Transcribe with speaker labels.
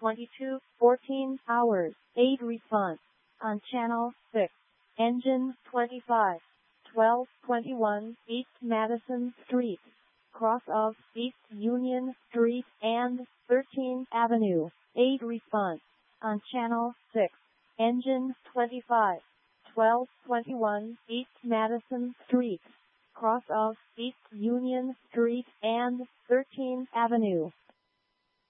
Speaker 1: 22:14 hours. 8 response. On channel 6. Engine 25. 1221 East Madison Street. Cross of East Union Street and 13th Avenue. 8 response. On channel 6. Engine 25. 1221 East Madison Street. Cross of East Union Street and 13th Avenue.